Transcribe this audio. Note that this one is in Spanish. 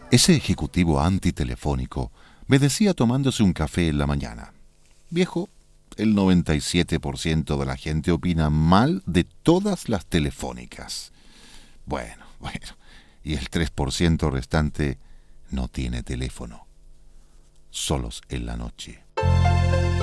Ese ejecutivo antitelefónico me decía tomándose un café en la mañana: viejo, el 97% de la gente opina mal de todas las telefónicas. Bueno, y el 3% restante no tiene teléfono. Solos en la noche.